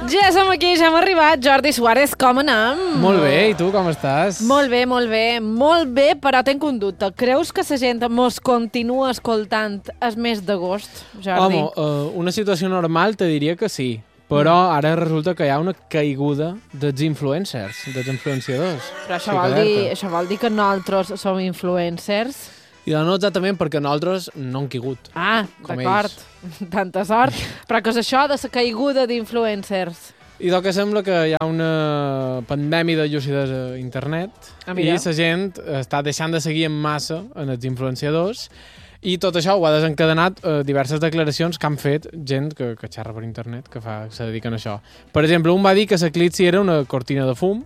Ja som aquí, ja hem arribat. Jordi Suárez, com anem? Molt bé, i tu com estàs? Molt bé, molt bé. Molt bé, però tenc un dubte. Creus que la gent mos continua escoltant el mes d'agost, Jordi? Home, una situació normal te diria que sí, però ara resulta que hi ha una caiguda dels influencers, dels influenciadors. Però això vol dir que nosaltres som influencers? I no exactament perquè nosaltres no hem caigut. Ah, d'acord. Tanta sort. Però què és això de la caiguda d'influencers? I que sembla que hi ha una pandèmia de llucidesa a internet i la gent està deixant de seguir en massa en els influenciadors i tot això ho ha desencadenat diverses declaracions que han fet gent que xerra per internet, que se dediquen a això. Per exemple, un va dir que l'eclipsi era una cortina de fum,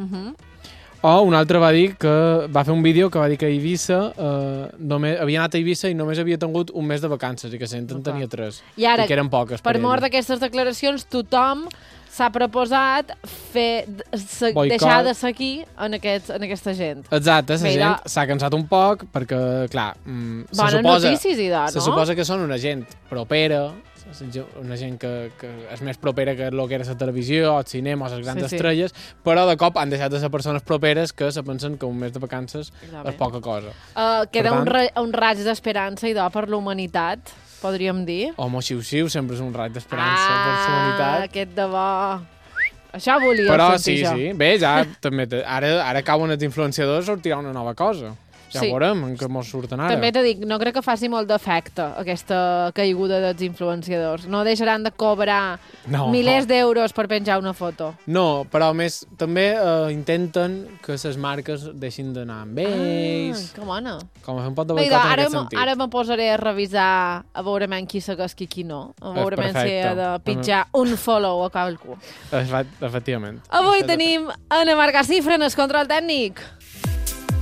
o un altre va dir que va fer un vídeo que va dir que a Eivissa havia anat a Eivissa i només havia tingut un mes de vacances i que la gent en tenia 3. I ara, que eren poques per mort d'aquestes declaracions, tothom s'ha proposat deixar de seguir en aquesta gent. Exacte, la gent s'ha cansat un poc perquè, clar, se suposa que són una gent propera, una gent que és més propera que el que era la televisió, el cinema, les grans estrelles, però de cop han deixat de ser persones properes que se pensen que un mes de vacances és poca cosa. Queda un raig d'esperança i per l'humanitat, podríem dir. Home, xiu-xiu sempre és un raig d'esperança per la humanitat. Aquest de bo. Això volia sentir jo. Però sí, bé, ja també, ara cauen els influenciadors, sortirà una nova cosa. Ja veurem en què mos surten ara. També t'he dit, no crec que faci molt d'efecte aquesta caiguda dels influenciadors. No deixaran de cobrar milers d'euros per penjar una foto. No, però a més també intenten que les marques deixin d'anar amb ells. Que bona. Com a fer un pot de boicot en aquest sentit. Ara me posaré a revisar a veure qui segueix qui no. A veure si he de pitjar un follow a qualcú. Efectivament. Avui tenim Anna Margasifra en el control tècnic.